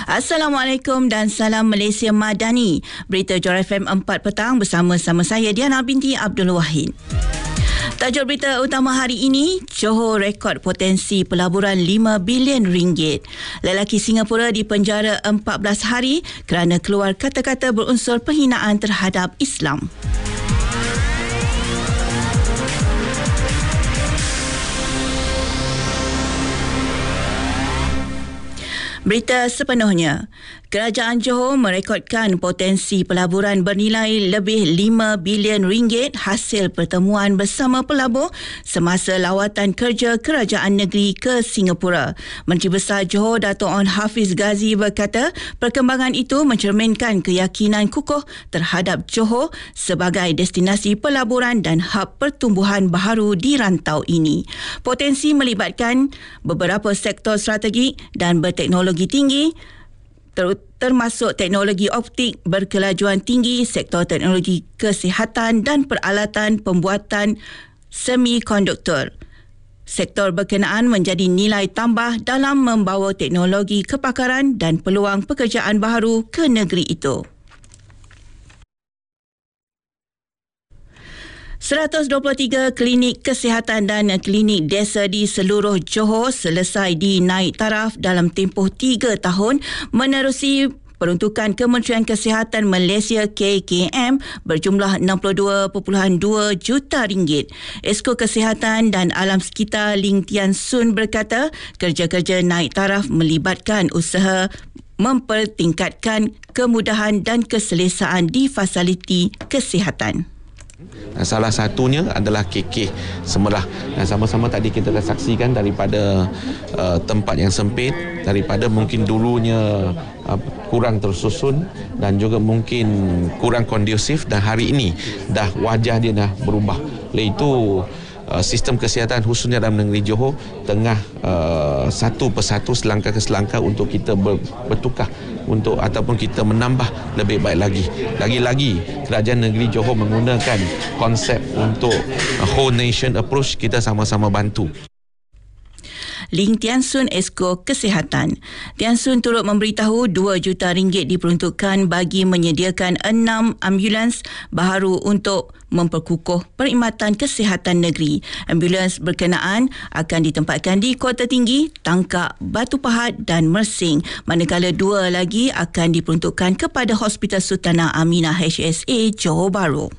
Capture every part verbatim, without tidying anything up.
Assalamualaikum dan salam Malaysia Madani. Berita Johor F M empat petang bersama-sama saya Diana binti Abdul Wahid. Tajuk berita utama hari ini, Johor rekod potensi pelaburan lima bilion ringgit. Lelaki Singapura dipenjara empat belas hari kerana keluar kata-kata berunsur penghinaan terhadap Islam. Berita sepenuhnya. Kerajaan Johor merekodkan potensi pelaburan bernilai lebih lima bilion ringgit hasil pertemuan bersama pelabur semasa lawatan kerja kerajaan negeri ke Singapura. Menteri Besar Johor Dato' Onn Hafiz Ghazi berkata, perkembangan itu mencerminkan keyakinan kukuh terhadap Johor sebagai destinasi pelaburan dan hub pertumbuhan baharu di rantau ini. Potensi melibatkan beberapa sektor strategik dan berteknologi tinggi, termasuk teknologi optik berkelajuan tinggi, sektor teknologi kesihatan dan peralatan pembuatan semikonduktor. Sektor berkenaan menjadi nilai tambah dalam membawa teknologi kepakaran dan peluang pekerjaan baharu ke negeri itu. seratus dua puluh tiga klinik kesihatan dan klinik desa di seluruh Johor selesai dinaik taraf dalam tempoh tiga tahun menerusi peruntukan Kementerian Kesihatan Malaysia K K M berjumlah enam puluh dua perpuluhan dua juta ringgit. Esko Kesihatan dan Alam Sekitar Ling Tian Sun berkata, kerja-kerja naik taraf melibatkan usaha mempertingkatkan kemudahan dan keselesaan di fasiliti kesihatan. Salah satunya adalah K K Semerah, dan sama-sama tadi kita dah saksikan daripada uh, tempat yang sempit, daripada mungkin dulunya uh, kurang tersusun dan juga mungkin kurang kondusif, dan hari ini dah wajah dia dah berubah. Oleh itu Uh, sistem kesihatan khususnya dalam negeri Johor tengah uh, satu persatu selangkah ke selangkah untuk kita ber, bertukar untuk ataupun kita menambah lebih baik lagi. Lagi-lagi kerajaan negeri Johor menggunakan konsep untuk uh, whole nation approach, kita sama-sama bantu. Ling Tian Sun Esko Kesihatan. Tian Sun turut memberitahu dua juta ringgit diperuntukkan bagi menyediakan enam ambulans baharu untuk memperkukuh perkhidmatan kesihatan negeri. Ambulans berkenaan akan ditempatkan di Kota Tinggi, Tangkak, Batu Pahat dan Mersing, manakala dua lagi akan diperuntukkan kepada Hospital Sultanah Aminah H S A Johor Bahru.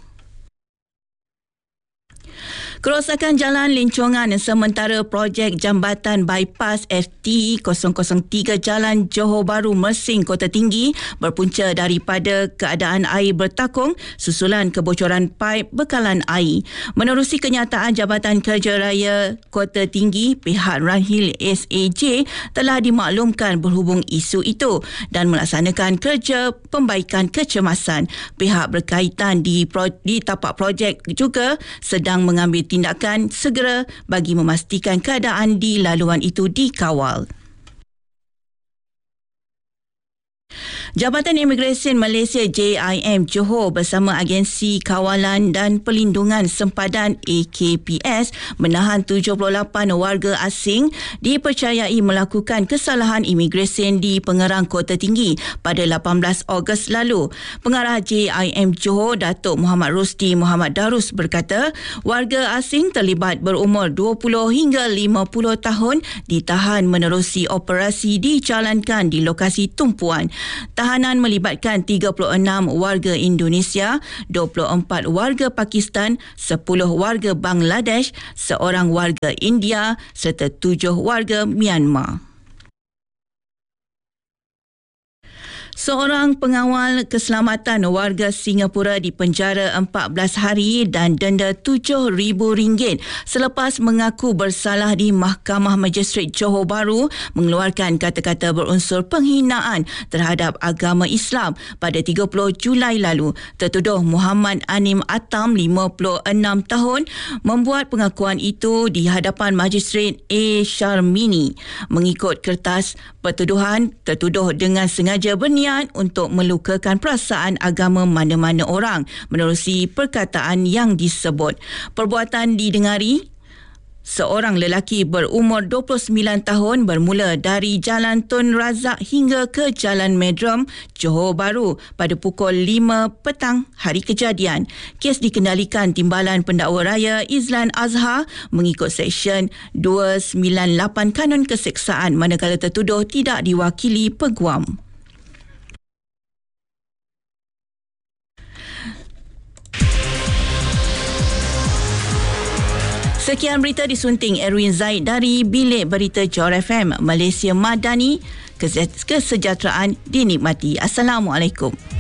Kerosakan jalan lincongan sementara projek jambatan bypass F T kosong kosong tiga Jalan Johor Bahru Mersing Kota Tinggi berpunca daripada keadaan air bertakung susulan kebocoran paip bekalan air. Menerusi kenyataan Jabatan Kerja Raya Kota Tinggi, pihak Ranhil S A J telah dimaklumkan berhubung isu itu dan melaksanakan kerja pembaikan kecemasan. Pihak berkaitan di, pro, di tapak projek juga sedang mengambil tindakan segera bagi memastikan keadaan di laluan itu dikawal. Jabatan Imigresen Malaysia J I M Johor bersama Agensi Kawalan dan Perlindungan Sempadan A K P S menahan tujuh puluh lapan warga asing dipercayai melakukan kesalahan imigresen di Pengerang Kota Tinggi pada lapan belas Ogos lalu. Pengarah J I M Johor Datuk Muhammad Rosdi Muhammad Darus berkata, warga asing terlibat berumur dua puluh hingga lima puluh tahun ditahan menerusi operasi dijalankan di lokasi tumpuan. Tahanan melibatkan tiga puluh enam warga Indonesia, dua puluh empat warga Pakistan, sepuluh warga Bangladesh, seorang warga India serta tujuh warga Myanmar. Seorang pengawal keselamatan warga Singapura dipenjara empat belas hari dan denda tujuh ribu ringgit selepas mengaku bersalah di Mahkamah Magistrate Johor Bahru mengeluarkan kata-kata berunsur penghinaan terhadap agama Islam pada tiga puluh Julai lalu. Tertuduh Muhammad Anim Atam, lima puluh enam tahun, membuat pengakuan itu di hadapan Magistrate A. Sharmini. Mengikut kertas pertuduhan, tertuduh dengan sengaja berniat untuk melukakan perasaan agama mana-mana orang menerusi perkataan yang disebut. Perbuatan didengari Seorang lelaki berumur dua puluh sembilan tahun bermula dari Jalan Tun Razak hingga ke Jalan Medram, Johor Bahru pada pukul lima petang hari kejadian. Kes dikendalikan Timbalan Pendakwa Raya Izlan Azhar mengikut Seksyen dua sembilan lapan Kanun Keseksaan manakala tertuduh tidak diwakili peguam. Sekian berita disunting Erwin Zaid dari Bilik Berita Johor F M, Malaysia Madani. Kesejahteraan dinikmati. Assalamualaikum.